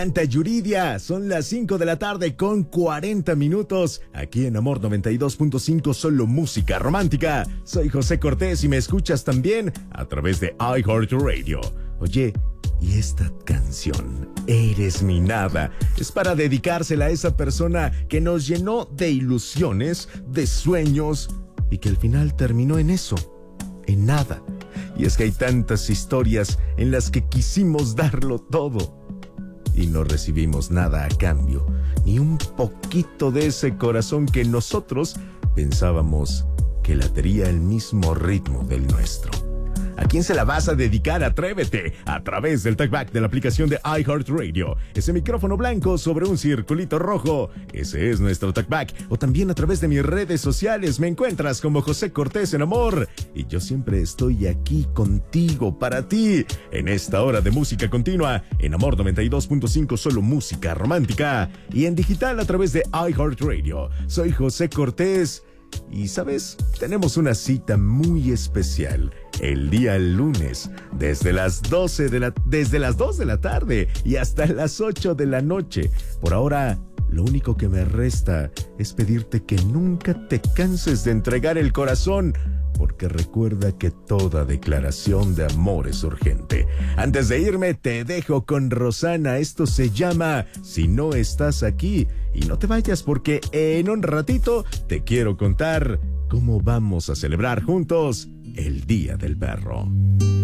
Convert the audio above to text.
Santa Yuridia, son las 5 de la tarde con 40 minutos. Aquí en Amor 92.5, solo música romántica. Soy José Cortés y me escuchas también a través de iHeartRadio. Oye, y esta canción, Eres mi nada, es para dedicársela a esa persona que nos llenó de ilusiones, de sueños, y que al final terminó en eso, en nada. Y es que hay tantas historias en las que quisimos darlo todo y no recibimos nada a cambio, ni un poquito de ese corazón que nosotros pensábamos que latería el mismo ritmo del nuestro. ¿A quién se la vas a dedicar? Atrévete a través del talkback de la aplicación de iHeartRadio. Ese micrófono blanco sobre un circulito rojo, ese es nuestro talkback. O también a través de mis redes sociales me encuentras como José Cortés en Amor. Y yo siempre estoy aquí contigo, para ti, en esta hora de música continua, en Amor 92.5, solo música romántica. Y en digital a través de iHeartRadio. Soy José Cortés. Y, ¿sabes? Tenemos una cita muy especial el día lunes, desde las 2 de la tarde y hasta las 8 de la noche. Por ahora, lo único que me resta es pedirte que nunca te canses de entregar el corazón, porque recuerda que toda declaración de amor es urgente. Antes de irme, te dejo con Rosana. Esto se llama Si no estás aquí. Y no te vayas, porque en un ratito te quiero contar cómo vamos a celebrar juntos el Día del Perro.